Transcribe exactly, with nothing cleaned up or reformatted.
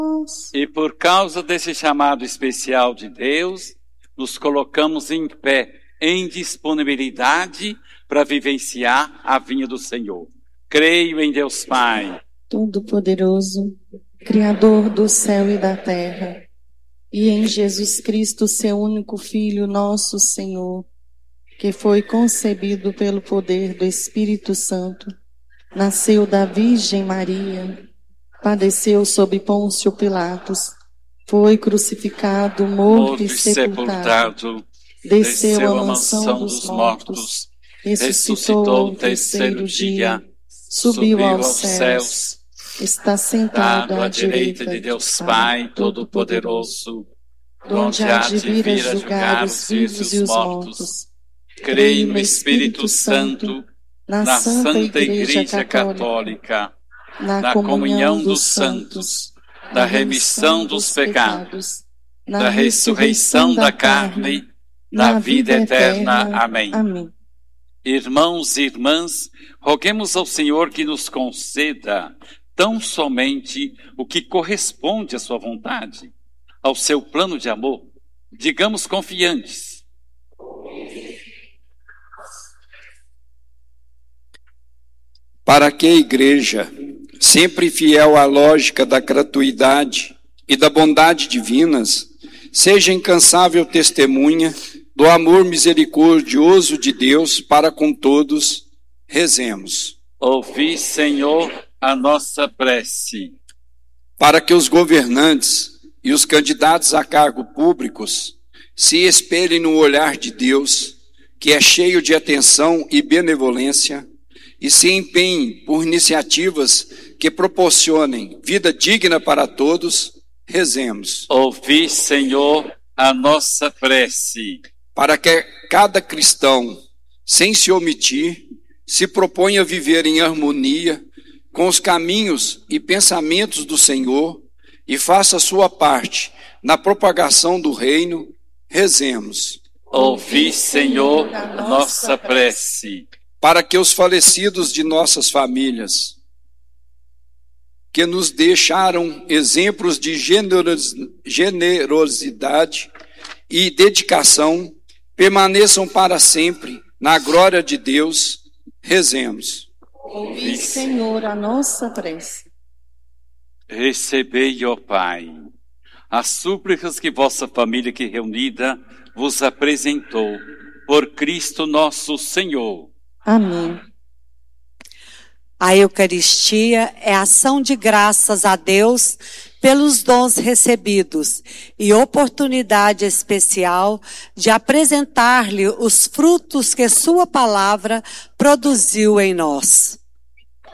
E por causa desse chamado especial de Deus, nos colocamos em pé, em disponibilidade para vivenciar a vinha do Senhor. Creio em Deus Pai, Todo-Poderoso, Criador do céu e da terra, e em Jesus Cristo, seu único Filho, nosso Senhor, que foi concebido pelo poder do Espírito Santo, nasceu da Virgem Maria, padeceu sob Pôncio Pilatos, foi crucificado, morto, morto e e sepultado, sepultado, desceu à mansão dos mortos, ressuscitou ao terceiro dia, subiu aos céus, está sentado à direita de Deus Pai Todo-Poderoso, donde há de vir a julgar os vivos e os mortos. Creio no Espírito Santo, na Santa Igreja Católica, na comunhão dos santos, na remissão dos pecados, na ressurreição da carne, na vida eterna. Amém. Amém. Irmãos e irmãs, roguemos ao Senhor que nos conceda tão somente o que corresponde à sua vontade, ao seu plano de amor. Digamos confiantes: para que a Igreja, sempre fiel à lógica da gratuidade e da bondade divinas, seja incansável testemunha do amor misericordioso de Deus para com todos, rezemos. Ouvi, Senhor, a nossa prece. Para que os governantes e os candidatos a cargo públicos se espelhem no olhar de Deus, que é cheio de atenção e benevolência, e se empenhem por iniciativas que proporcionem vida digna para todos, rezemos. Ouvi, Senhor, a nossa prece. Para que cada cristão, sem se omitir, se proponha viver em harmonia com os caminhos e pensamentos do Senhor e faça sua parte na propagação do reino, rezemos. Ouvi, Senhor, a nossa prece. Para que os falecidos de nossas famílias, que nos deixaram exemplos de generos, generosidade e dedicação, permaneçam para sempre na glória de Deus, rezemos. Ouvi, Senhor, a nossa prece. Recebei, ó Pai, as súplicas que vossa família aqui reunida vos apresentou, por Cristo nosso Senhor. Amém. A Eucaristia é ação de graças a Deus pelos dons recebidos e oportunidade especial de apresentar-lhe os frutos que sua palavra produziu em nós.